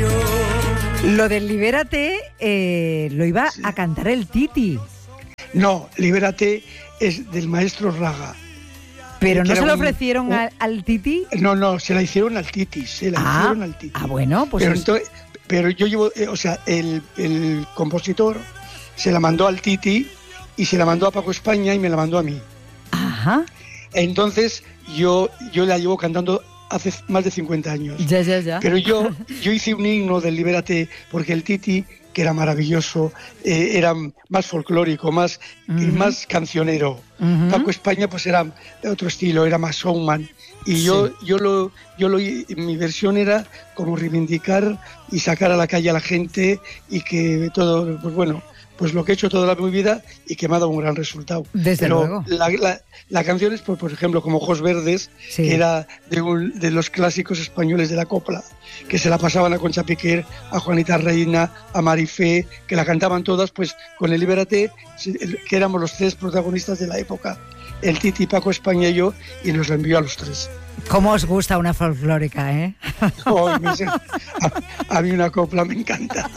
Lo del Libérate lo iba a cantar el Titi. No, Libérate es del maestro Raga. ¿Pero no se lo ofrecieron al Titi? No, se la hicieron al Titi, hicieron al Titi. Bueno, pues... Pero yo llevo, el compositor se la mandó al Titi y se la mandó a Paco España y me la mandó a mí. Ajá. Entonces yo la llevo cantando hace más de 50 años. Ya. Pero yo hice un himno del Libérate porque el Titi, que era maravilloso, era más folclórico, más cancionero. Paco España pues era de otro estilo, era más showman. Y mi versión era como reivindicar y sacar a la calle a la gente y que todo, pues bueno, pues lo que he hecho toda mi vida y que me ha dado un gran resultado. Desde luego. La canción es, por ejemplo, como Ojos Verdes, que era de los clásicos españoles de la copla, que se la pasaban a Concha Piquer, a Juanita Reina, a Marifé, que la cantaban todas, pues con el Libérate, que éramos los tres protagonistas de la época, el Titi, Paco España y yo, y nos la envió a los tres. ¿Cómo os gusta una folclórica, Oh, a mí una copla me encanta.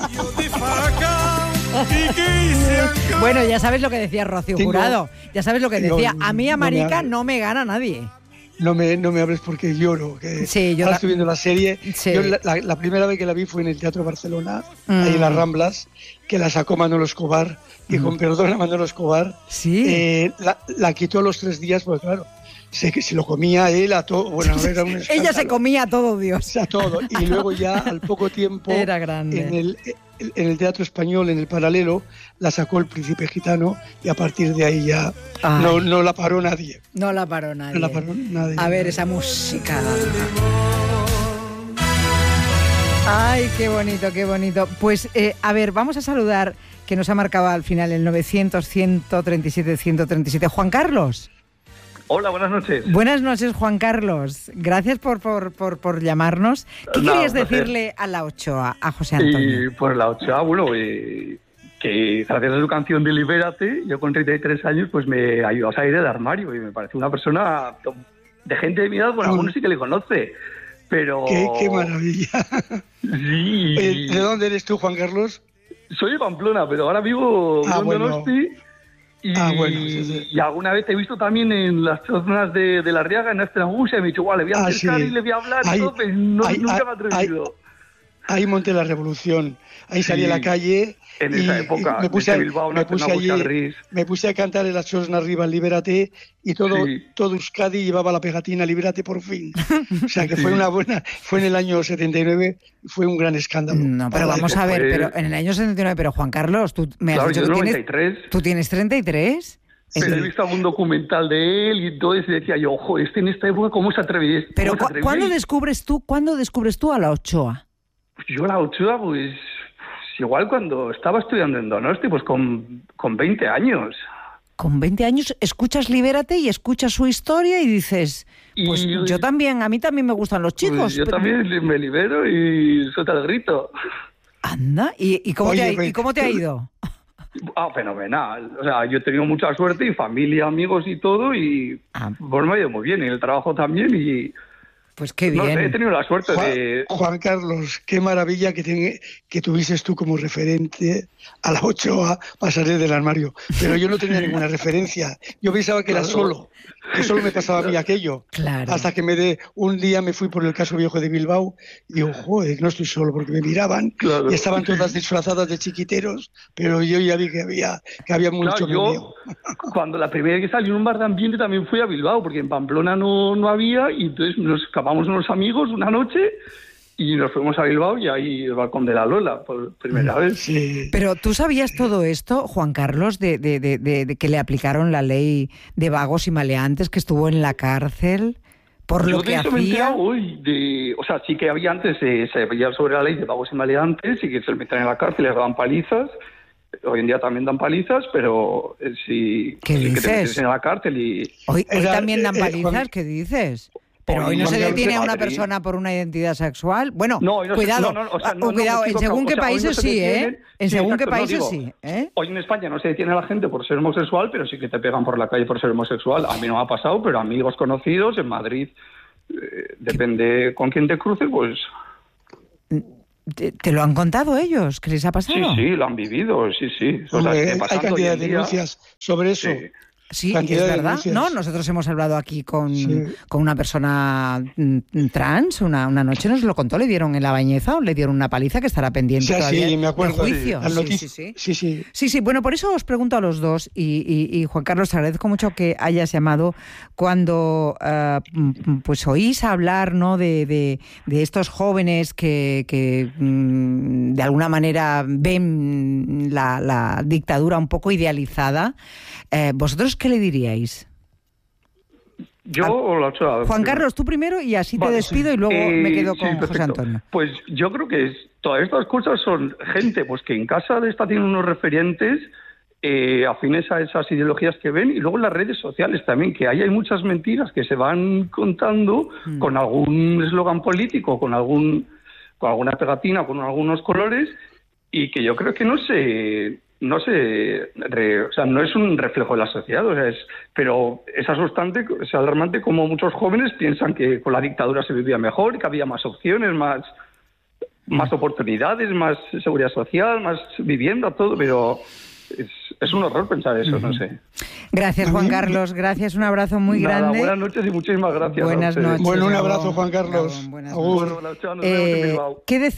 Bueno, ya sabes lo que decía Rocío Jurado. Ya sabes lo que decía. A mí, a Marica, no me gana nadie. No me hables porque lloro. Ahora estoy viendo la serie. Sí. Yo la primera vez que la vi fue en el Teatro Barcelona, ahí en las Ramblas, que la sacó Manolo Escobar, y con perdón a Manolo Escobar, la quitó los 3 días, porque claro, se lo comía él a todo. Bueno, era un escándalo. Ella se comía a todo, Dios. A todo. Y luego ya al poco tiempo, era grande. En el Teatro Español, en el Paralelo, la sacó el Príncipe Gitano y a partir de ahí ya no la paró nadie. No la paró nadie. A ver, esa música. Ay, qué bonito, qué bonito. Pues, a ver, vamos a saludar, que nos ha marcado al final el 900-137-137. Juan Carlos. Hola, buenas noches. Buenas noches, Juan Carlos. Gracias por llamarnos. ¿Qué querías decirle a la Ochoa, a José Antonio? Pues la Ochoa, bueno, que gracias a su canción de Libérate, yo con 33 años, pues me ayudó a salir del armario y me parece una persona de gente de mi edad, bueno, algunos sí que le conoce, pero... ¡Qué maravilla! Sí. ¿De dónde eres tú, Juan Carlos? Soy de Pamplona, pero ahora vivo en Donosti. Bueno, y alguna vez te he visto también en las zonas de La Riaga, en Estragusa, y me he dicho, le voy a acercar y le voy a hablar, pero nunca me he atrevido. Ahí monté la revolución, ahí salí a la calle. En esa época, me puse a cantar en las Chosna arriba, Libérate, y todo Euskadi llevaba la pegatina Libérate por fin. O sea que fue en el año 79, fue un gran escándalo. No, pero vamos a ver, pero en el año 79, pero Juan Carlos, tú me has dicho que ¿tú tienes 33? Pero he visto algún documental de él y entonces decía yo, ojo, en esta época, ¿cómo se atreve? Pero ¿cuándo descubres tú a la Ochoa? Pues yo la Ochoa, pues igual cuando estaba estudiando en Donosti, pues con 20 años. Con 20 años escuchas Libérate y escuchas su historia y dices, pues yo también, a mí también me gustan los chicos. Pues yo también me libero y suelta el grito. Anda, ¿y cómo te ha ido? Fenomenal. O sea, yo he tenido mucha suerte y familia, amigos y todo, y pues me ha ido muy bien. Y el trabajo también, y... Pues qué bien. No sé, he tenido la suerte de... Juan Carlos, qué maravilla que tuvieses tú como referente a la Ochoa para salir del armario. Pero yo no tenía ninguna referencia. Yo pensaba que era que solo me pasaba a mí aquello. Claro. Hasta que un día me fui por el Caso Viejo de Bilbao y digo, joder, no estoy solo, porque me miraban y estaban todas disfrazadas de chiquiteros, pero yo ya vi que había mucho yo, cuando la primera vez que salí en un bar de ambiente también fui a Bilbao, porque en Pamplona no había, y entonces nos escapamos unos amigos una noche y nos fuimos a Bilbao y ahí el balcón de la Lola por primera vez. Sí. Pero ¿tú sabías todo esto, Juan Carlos, de que le aplicaron la ley de vagos y maleantes, que estuvo en la cárcel por lo que hacía? O sea, sí que había antes, se veía sobre la ley de vagos y maleantes y que se le metían en la cárcel y les daban palizas. Hoy en día también dan palizas, pero sí... ¿Qué dices? Que te metes en la cárcel y... ¿Hoy también dan palizas? ¿Qué dices? Pero hoy no se detiene a una persona por una identidad sexual. Bueno, cuidado, en según qué países sí, ¿eh? En según qué países sí, ¿eh? Hoy en España no se detiene a la gente por ser homosexual, pero sí que te pegan por la calle por ser homosexual. A mí no me ha pasado, pero amigos conocidos en Madrid, depende con quién te cruces, pues... ¿Te lo han contado ellos? ¿Qué les ha pasado? Sí, lo han vivido, sí. Hay cantidad de denuncias sobre eso. Sí, es verdad. No, nosotros hemos hablado aquí con una persona trans, una noche nos lo contó, le dieron en La Bañeza, o le dieron una paliza que estará pendiente todavía me acuerdo, de juicio. Sí. Bueno, por eso os pregunto a los dos, y Juan Carlos, te agradezco mucho que hayas llamado cuando pues oís hablar, ¿no?, de estos jóvenes que de alguna manera ven la dictadura un poco idealizada. ¿Vosotros qué le diríais? Juan Carlos, tú primero y así te despido y luego me quedo con José Antonio. Pues yo creo que todas estas cosas son gente pues que en casa de esta tiene unos referentes afines a esas ideologías que ven, y luego en las redes sociales también, que ahí hay muchas mentiras que se van contando con algún eslogan político, con alguna pegatina, con algunos colores, y que yo creo que no es un reflejo de la sociedad, pero es asustante, es alarmante como muchos jóvenes piensan que con la dictadura se vivía mejor, que había más opciones, más oportunidades, más seguridad social, más vivienda, todo, pero es un horror pensar eso, no sé. Gracias, Juan Carlos, gracias, un abrazo muy grande. Buenas noches y muchísimas gracias. Buenas noches. Bueno, un abrazo, Juan Carlos. ¿Qué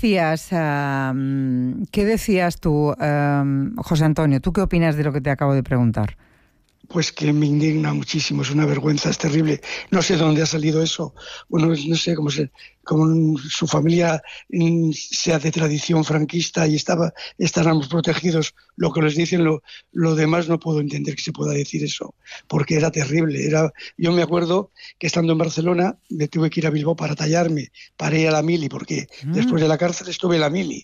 decías tú, José Antonio? ¿Tú qué opinas de lo que te acabo de preguntar? Pues que me indigna muchísimo, es una vergüenza, es terrible. No sé dónde ha salido eso. Bueno, no sé cómo su familia sea de tradición franquista y estábamos protegidos. Lo que les dicen, lo demás no puedo entender que se pueda decir eso, porque era terrible. Yo me acuerdo que estando en Barcelona me tuve que ir a Bilbao para tallarme, para ir a la Mili, porque después de la cárcel estuve en la Mili.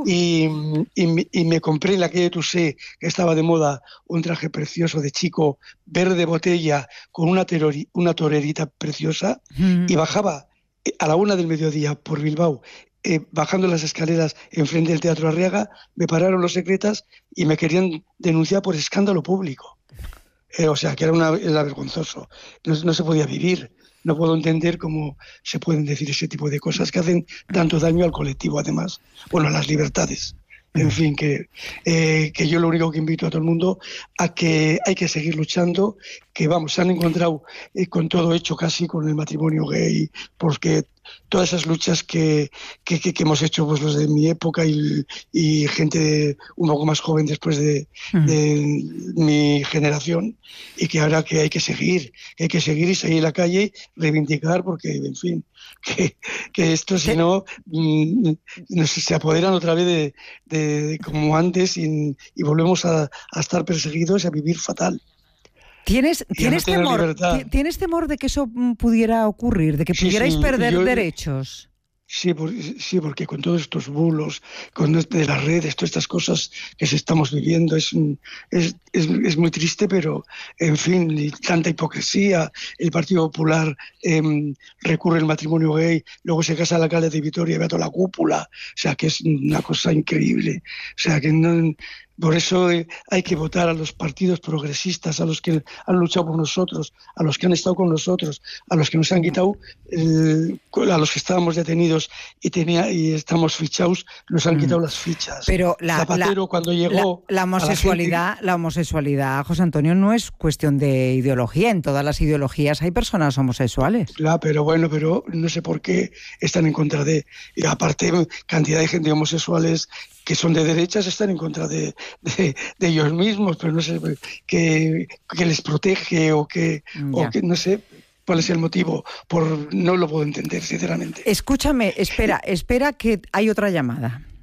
Y me compré en la calle Tussé, que estaba de moda, un traje precioso de chico, verde botella, con una torerita preciosa, y bajaba a la 1 del mediodía por Bilbao, bajando las escaleras enfrente del Teatro Arriaga, me pararon los secretas y me querían denunciar por escándalo público. O sea, que era vergonzoso. No se podía vivir. No puedo entender cómo se pueden decir ese tipo de cosas que hacen tanto daño al colectivo, además. Bueno, a las libertades. En fin, que yo lo único que invito a todo el mundo a que hay que seguir luchando, que se han encontrado con todo hecho casi con el matrimonio gay, porque todas esas luchas que hemos hecho pues los de mi época y gente un poco más joven después de mi generación, y que ahora que hay que seguir y seguir en la calle, reivindicar, porque en fin, que esto si no se apoderan otra vez de como antes y volvemos a estar perseguidos y a vivir fatal. ¿Tienes temor de que eso pudiera ocurrir, de que pudierais perder derechos? Sí, porque con todos estos bulos, de las redes, todas estas cosas que estamos viviendo, es muy triste, pero en fin, y tanta hipocresía. El Partido Popular recurre al matrimonio gay, luego se casa el alcalde de Vitoria y ve a toda la cúpula, o sea que es una cosa increíble. O sea que no... Por eso hay que votar a los partidos progresistas, a los que han luchado por nosotros, a los que han estado con nosotros, a los que nos han quitado, a los que estábamos detenidos y estamos fichados, nos han quitado las fichas. Pero Zapatero, cuando llegó la homosexualidad, José Antonio, no es cuestión de ideología. En todas las ideologías hay personas homosexuales. Claro, pero no sé por qué están en contra de... Y aparte, cantidad de gente homosexuales que son de derechas están en contra de ellos mismos, pero no sé que les protege o que no sé cuál es el motivo, no lo puedo entender, sinceramente. Escúchame, espera que hay otra llamada.